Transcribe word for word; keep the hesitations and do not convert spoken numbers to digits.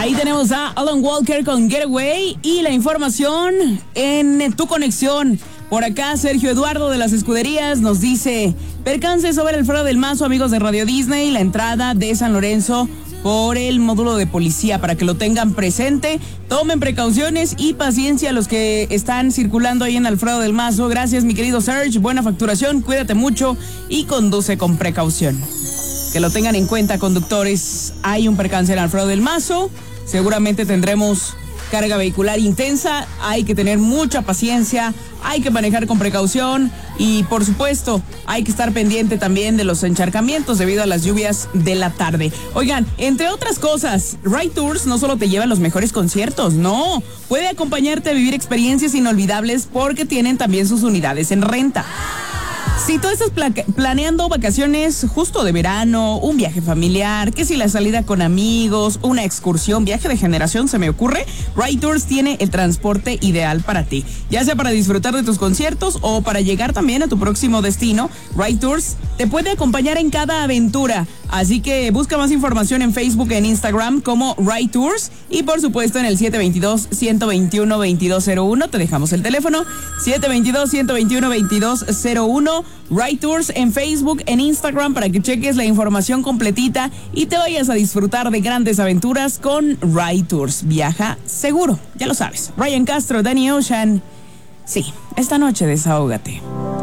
Ahí tenemos a Alan Walker con Getaway y la información en Tu Conexión. Por acá, Sergio Eduardo de las Escuderías nos dice: percance sobre el Faro del Mazo, amigos de Radio Disney, la entrada de San Lorenzo por el módulo de policía, para que lo tengan presente. Tomen precauciones y paciencia a los que están circulando ahí en Alfredo del Mazo. Gracias, mi querido Serge. Buena facturación, cuídate mucho y conduce con precaución. Que lo tengan en cuenta, conductores. Hay un percance en Alfredo del Mazo. Seguramente tendremos carga vehicular intensa. Hay que tener mucha paciencia. Hay que manejar con precaución. Y, por supuesto, hay que estar pendiente también de los encharcamientos debido a las lluvias de la tarde. Oigan, entre otras cosas, Ride Tours no solo te lleva a los mejores conciertos, no. Puede acompañarte a vivir experiencias inolvidables porque tienen también sus unidades en renta. Si tú estás pla- planeando vacaciones justo de verano, un viaje familiar, que si la salida con amigos, una excursión, viaje de generación se me ocurre, Ride Tours tiene el transporte ideal para ti. Ya sea para disfrutar de tus conciertos o para llegar también a tu próximo destino, Ride Tours te puede acompañar en cada aventura. Así que busca más información en Facebook e en Instagram como Ride Tours y por supuesto en el siete dos dos, uno dos uno, dos dos cero uno. Te dejamos el teléfono siete dos dos, uno dos uno, dos dos cero uno. Ride Tours en Facebook, en Instagram, para que cheques la información completita y te vayas a disfrutar de grandes aventuras con Ride Tours. Viaja seguro, ya lo sabes. Ryan Castro, Danny Ocean. Sí, esta noche desahógate.